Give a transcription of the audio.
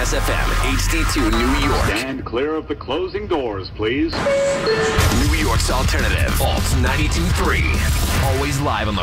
Jazz FM, HD2 New York. Stand clear of the closing doors, please. New York's alternative, Alt 92.3. Always live on the